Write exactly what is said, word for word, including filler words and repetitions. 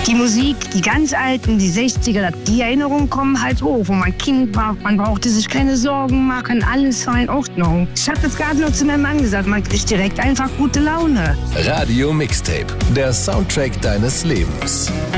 Die Musik, die ganz alten, die sechziger, die Erinnerungen kommen halt hoch, wo man Kind war. Man brauchte sich keine Sorgen machen, alles war in Ordnung. Ich habe das gerade noch zu meinem Mann gesagt, man kriegt direkt einfach gute Laune. Radio Mixtape, der Soundtrack deines Lebens.